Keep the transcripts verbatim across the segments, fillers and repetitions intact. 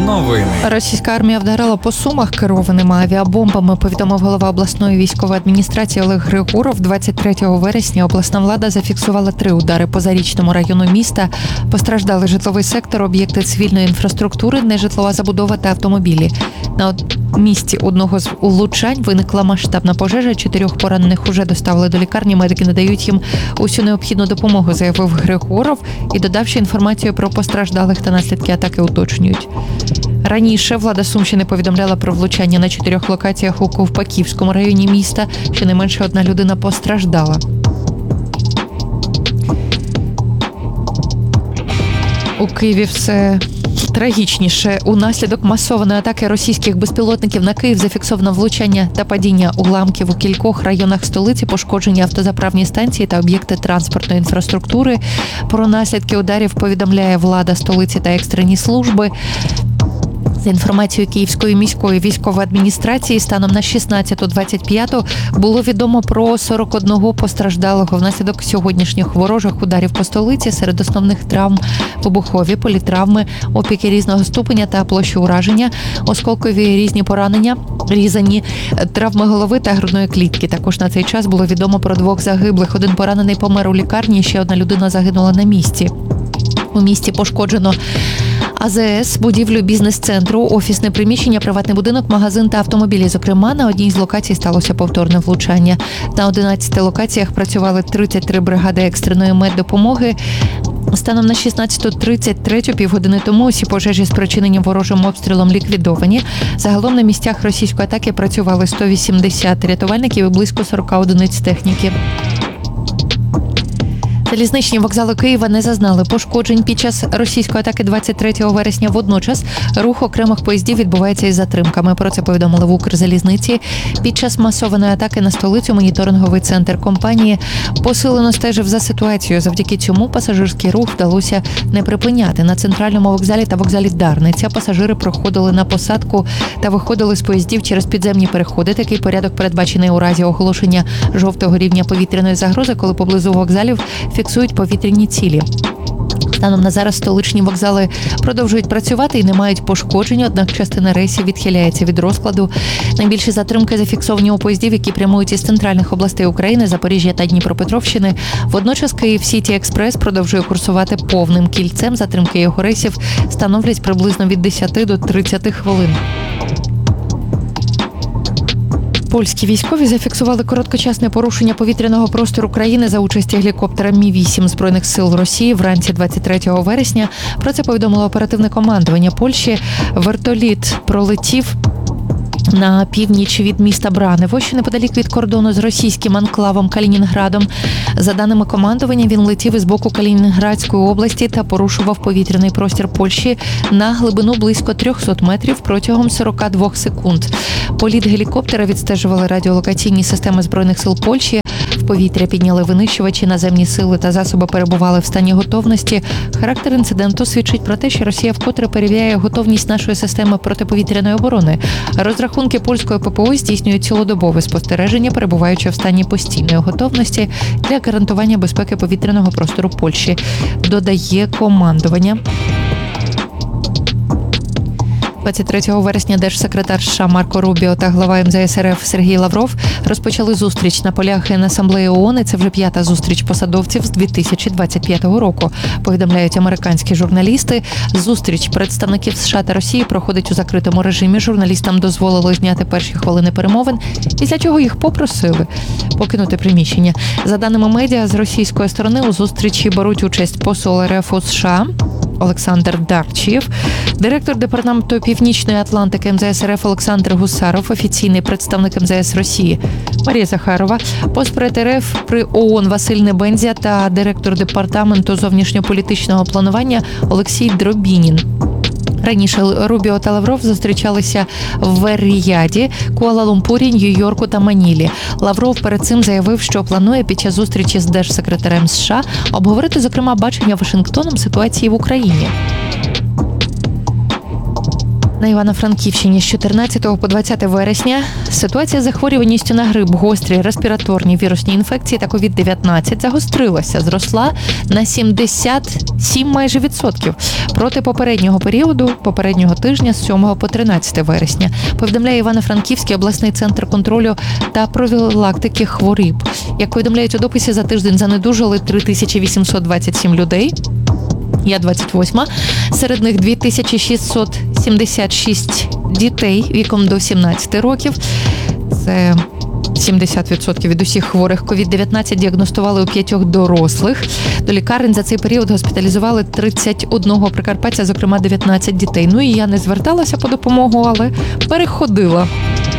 Новини. Російська армія вдарила по Сумах керованими авіабомбами, повідомив голова обласної військової адміністрації Олег Григоров. двадцять третього вересня обласна влада зафіксувала три удари по Зарічному району міста. Постраждали житловий сектор, об'єкти цивільної інфраструктури, нежитлова забудова та автомобілі. На місці одного з влучань виникла масштабна пожежа. Чотирьох поранених уже доставили до лікарні. Медики надають їм усю необхідну допомогу, заявив Григоров і додав, що інформацію про постраждалих та наслідки атаки уточнюють. Раніше влада Сумщини повідомляла про влучання на чотирьох локаціях у Ковпаківському районі міста. Щонайменше одна людина постраждала. У Києві все трагічніше. Унаслідок масованої атаки російських безпілотників на Київ зафіксовано влучання та падіння уламків у кількох районах столиці, пошкоджені автозаправні станції та об'єкти транспортної інфраструктури. Про наслідки ударів повідомляє влада столиці та екстрені служби. За інформацією Київської міської військової адміністрації, станом на шістнадцяте двадцять п'яте було відомо про сорок одного постраждалого внаслідок сьогоднішніх ворожих ударів по столиці. Серед основних травм – вибухові, політравми, опіки різного ступеня та площі ураження, осколкові різні поранення, різані травми голови та грудної клітки. Також на цей час було відомо про двох загиблих. Один поранений помер у лікарні, ще одна людина загинула на місці. У місті пошкоджено А З С, будівлю бізнес-центру, офісне приміщення, приватний будинок, магазин та автомобілі. Зокрема, на одній з локацій сталося повторне влучання. На одинадцяти локаціях працювали тридцять три бригади екстреної меддопомоги. Станом на шістнадцяте тридцять три, півгодини тому, усі пожежі, спричинені ворожим обстрілом, ліквідовані. Загалом на місцях російської атаки працювали сто вісімдесят рятувальників і близько сорок одиниць техніки. Залізничні вокзали Києва не зазнали пошкоджень під час російської атаки двадцять третього вересня. Водночас рух окремих поїздів відбувається із затримками. Про це повідомили в Укрзалізниці. Під час масованої атаки на столицю моніторинговий центр компанії посилено стежив за ситуацією. Завдяки цьому пасажирський рух вдалося не припиняти. На центральному вокзалі та вокзалі Дарниця пасажири проходили на посадку та виходили з поїздів через підземні переходи. Такий порядок передбачений у разі оголошення жовтого рівня повітряної загрози, коли поблизу вокзалів фіксують повітряні цілі. Станом на зараз столичні вокзали продовжують працювати і не мають пошкоджень, однак частина рейсів відхиляється від розкладу. Найбільші затримки зафіксовані у поїздів, які прямують із центральних областей України, Запоріжжя та Дніпропетровщини. Водночас Київ Сіті Експрес продовжує курсувати повним кільцем. Затримки його рейсів становлять приблизно від десяти до тридцяти хвилин. Польські військові зафіксували короткочасне порушення повітряного простору країни за участі гелікоптера Мі вісім Збройних сил Росії вранці двадцять третього вересня. Про це повідомило оперативне командування Польщі. Вертоліт пролетів на північ від міста Бранево, що неподалік від кордону з російським анклавом Калінінградом. За даними командування, він летів із боку Калінінградської області та порушував повітряний простір Польщі на глибину близько триста метрів протягом сорок два секунд. Політ гелікоптера відстежували радіолокаційні системи Збройних сил Польщі. В повітря підняли винищувачі, наземні сили та засоби перебували в стані готовності. Характер інциденту свідчить про те, що Росія вкотре перевіряє готовність нашої системи протиповітряної оборони. Розрахунки польської П П О здійснюють цілодобове спостереження, перебуваючи в стані постійної готовності для гарантування безпеки повітряного простору Польщі, додає командування. двадцять третього вересня держсекретар США Марко Рубіо та глава Ем Зе Ес Ер Еф Сергій Лавров розпочали зустріч на полях Генасамблеї О О Н. Це вже п'ята зустріч посадовців з дві тисячі двадцять п'ятого року, повідомляють американські журналісти. Зустріч представників США та Росії проходить у закритому режимі. Журналістам дозволили зняти перші хвилини перемовин, після чого їх попросили покинути приміщення. За даними медіа, з російської сторони у зустрічі беруть участь посол Ер Еф у США Олександр Дарчієв, директор департаменту Північної Атлантики Ем Зе Ес Ер Еф Олександр Гусаров, офіційний представник Ем Зе Ес Росії Марія Захарова, постпред Ер Еф при О О Н Василь Небензя та директор департаменту зовнішньополітичного планування Олексій Дробінін. Раніше Рубіо та Лавров зустрічалися в Ріяді, Куала-Лумпурі, Нью-Йорку та Манілі. Лавров перед цим заявив, що планує під час зустрічі з держсекретарем США обговорити, зокрема, бачення Вашингтоном ситуації в Україні. На Івано-Франківщині з чотирнадцятого по двадцяте вересня ситуація з захворюваністю на грип, гострі респіраторні вірусні інфекції та ковід дев'ятнадцять загострилася, зросла на сімдесят сім майже відсотків проти попереднього періоду, попереднього тижня з сьомого по тринадцяте вересня. Повідомляє Івано-Франківський обласний центр контролю та профілактики хвороб. Як повідомляють у дописі, за тиждень занедужали три тисячі вісімсот двадцять сім людей. Я двадцять восьма. Серед них дві тисячі шістсот сімдесят шість дітей віком до сімнадцяти років. Це сімдесят відсотків від усіх хворих ковід дев'ятнадцять діагностували у п'ятьох дорослих. До лікарень за цей період госпіталізували тридцять одного прикарпатця, зокрема дев'ятнадцять дітей. Ну і я не зверталася по допомогу, але переходила.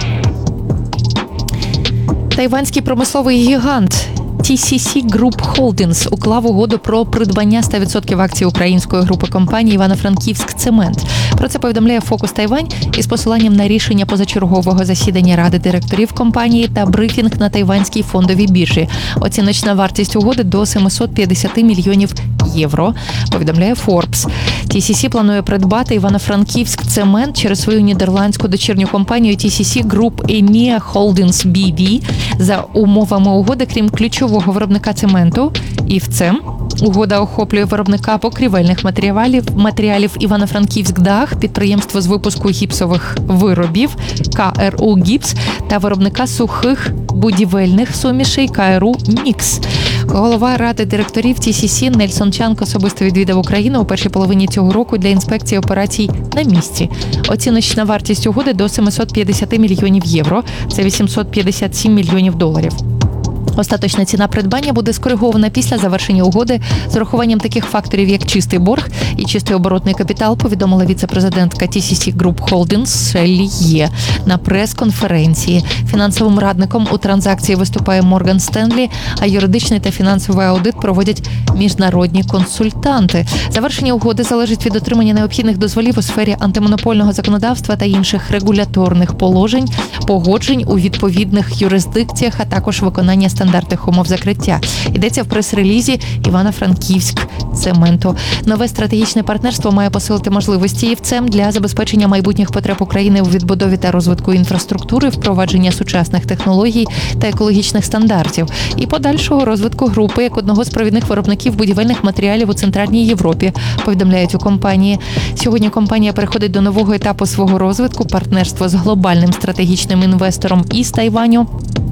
Тайванський промисловий гігант ті сі сі Group Holdings уклав угоду про придбання сто відсотків акцій української групи компаній «Івано-Франківськ Цемент». Про це повідомляє «Фокус Тайвань» із посиланням на рішення позачергового засідання Ради директорів компанії та брифінг на тайванській фондовій біржі. Оціночна вартість угоди до сімсот п'ятдесят мільйонів євро, повідомляє Forbes. ті сі сі планує придбати «Івано-Франківськ Цемент» через свою нідерландську дочірню компанію ті сі сі Group EMEA Holdings бі ві. За умовами угоди, крім ключового виробника цементу «Івцем», угода охоплює виробника покрівельних матеріалів, матеріалів Івано-Франківськ Дах, підприємство з випуску гіпсових виробів ка ер у Гіпс та виробника сухих будівельних сумішей ка ер у Мікс. Голова Ради директорів ті сі сі Нельсон Чанг особисто відвідав Україну у першій половині цього року для інспекції операцій на місці. Оціночна вартість угоди до сімсот п'ятдесят мільйонів євро, це вісімсот п'ятдесят сім мільйонів доларів. Остаточна ціна придбання буде скоригована після завершення угоди з урахуванням таких факторів, як чистий борг і чистий оборотний капітал, повідомила віце-президентка ті сі сі Group Holdings Шеллі Є на прес-конференції. Фінансовим радником у транзакції виступає Морган Стенлі, а юридичний та фінансовий аудит проводять міжнародні консультанти. Завершення угоди залежить від отримання необхідних дозволів у сфері антимонопольного законодавства та інших регуляторних положень, погоджень у відповідних юрисдикціях, а також виконання стандартів стандартних умов закриття. Йдеться в прес-релізі Івано-Франківськ Цементу. Нове стратегічне партнерство має посилити можливості ІВЦЕМ для забезпечення майбутніх потреб України у відбудові та розвитку інфраструктури, впровадження сучасних технологій та екологічних стандартів і подальшого розвитку групи як одного з провідних виробників будівельних матеріалів у Центральній Європі, повідомляють у компанії. Сьогодні компанія переходить до нового етапу свого розвитку. Партнерство з глобальним стратегічним інвестором із Тайваню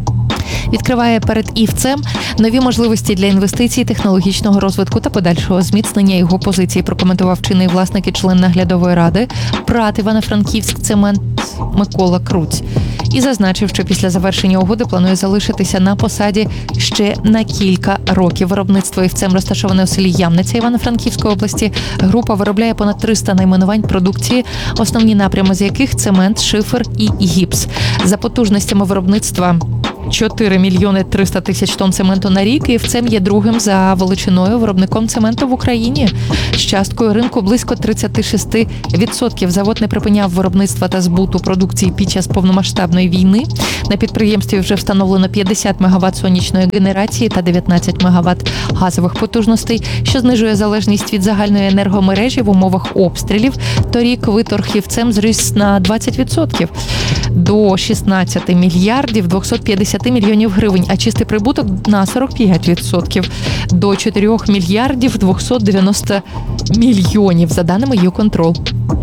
відкриває перед ІВЦЕМ нові можливості для інвестицій, технологічного розвитку та подальшого зміцнення його позиції, прокоментував чинний власник і член наглядової ради ПРАТ «Івано-Франківськ Цемент» Микола Круць. І зазначив, що після завершення угоди планує залишитися на посаді ще на кілька років. Виробництво ІВЦЕМ розташоване у селі Ямниця Івано-Франківської області. Група виробляє понад триста найменувань продукції, основні напрями з яких цемент, шифер і гіпс. За потужностями виробництва чотири мільйони триста тисяч тонн цементу на рік, і ІВЦЕМ є другим за величиною виробником цементу в Україні. З часткою ринку близько тридцять шість відсотків. Завод не припиняв виробництва та збуту продукції під час повномасштабної війни. На підприємстві вже встановлено п'ятдесят мегаватт сонячної генерації та дев'ятнадцять мегаватт газових потужностей, що знижує залежність від загальної енергомережі в умовах обстрілів. Торік виторг ІВЦЕМ зріс на двадцять відсотків до шістнадцять мільярдів двісті п'ятдесят мільйонів гривень, а чистий прибуток на сорок п'ять відсотків до чотири мільярдів двісті дев'яносто мільйонів, за даними Юконтрол.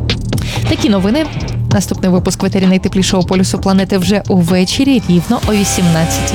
Такі новини. Наступний випуск в етері найтеплішого полюсу планети вже увечері, рівно о вісімнадцятій.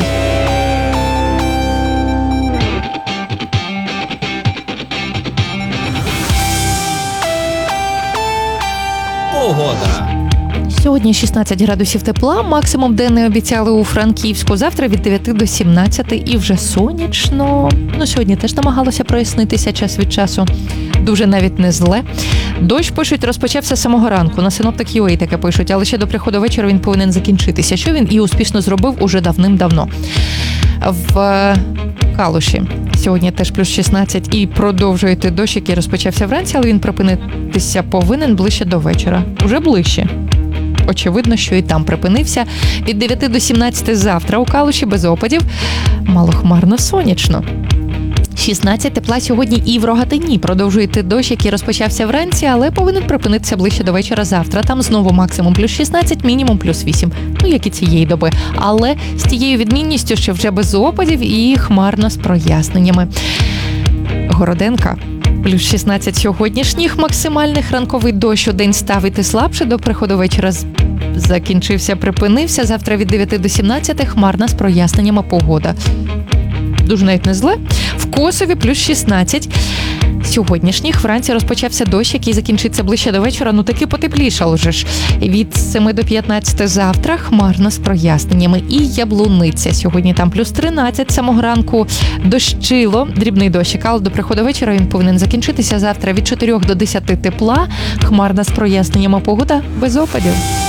Погода. Сьогодні шістнадцять градусів тепла, максимум денний обіцяли у Франківську, завтра від дев'яти до сімнадцяти і вже сонячно. Ну, сьогодні теж намагалося прояснитися час від часу. Дуже навіть не зле. Дощ, пишуть, розпочався з самого ранку. На синоптик ю ей таке пишуть, але ще до приходу вечора він повинен закінчитися, що він і успішно зробив уже давним-давно. В Калуші сьогодні теж плюс шістнадцять і продовжує йти дощ, який розпочався вранці, але він припинитися повинен ближче до вечора. Уже ближче. Очевидно, що і там припинився. Від дев'яти до сімнадцяти завтра у Калуші без опадів. Малохмарно сонячно. шістнадцять тепла сьогодні і в Рогатині. Продовжує йти дощ, який розпочався вранці, але повинен припинитися ближче до вечора завтра. Там знову максимум плюс шістнадцять, мінімум плюс вісім. Ну, як і цієї доби. Але з тією відмінністю, що вже без опадів і хмарно з проясненнями. Городенка. Плюс шістнадцять сьогоднішніх максимальних, ранковий дощ у день став іти слабше, до приходу вечора закінчився, припинився. Завтра від дев'яти до сімнадцяти хмарна з проясненнями погода. Дуже навіть не зле. В Косові плюс шістнадцять. Сьогоднішніх вранці розпочався дощ, який закінчиться ближче до вечора. Ну таки потеплішало вже ж. Від семи до п'ятнадцяти завтра хмарно з проясненнями. І Яблуниця. Сьогодні там плюс тринадцять самого ранку. Дощило, дрібний дощик, але до приходу вечора він повинен закінчитися. Завтра від чотирьох до десяти тепла. Хмарна з проясненнями погода без опадів.